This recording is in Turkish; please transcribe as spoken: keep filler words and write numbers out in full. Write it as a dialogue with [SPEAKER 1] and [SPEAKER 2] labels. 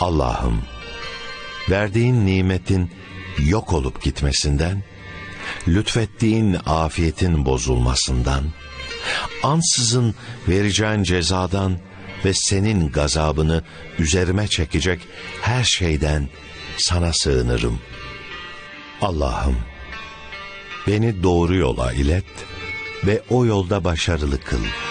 [SPEAKER 1] Allah'ım, verdiğin nimetin yok olup gitmesinden, lütfettiğin afiyetin bozulmasından, ansızın vereceğin cezadan ve senin gazabını üzerime çekecek her şeyden sana sığınırım. Allah'ım, beni doğru yola ilet ve o yolda başarılı kıl.